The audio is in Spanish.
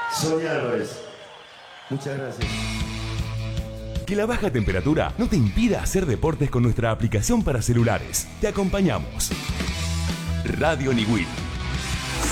Soñarlo es. Muchas gracias. Que la baja temperatura no te impida hacer deportes con nuestra aplicación para celulares. Te acompañamos. Radio Niwil.